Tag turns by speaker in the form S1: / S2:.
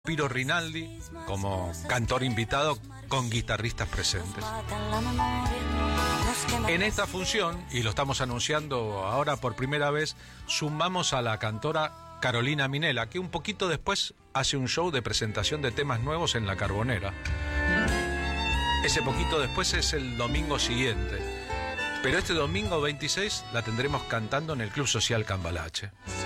S1: Piro Rinaldi como cantor invitado con guitarristas presentes. En esta función, y lo estamos anunciando ahora por primera vez, sumamos a la cantora Carolina Minela, que un poquito después hace un show de presentación de temas nuevos en La Carbonera. Ese poquito después es el domingo siguiente, pero este domingo 26 la tendremos cantando en el Club Social Cambalache.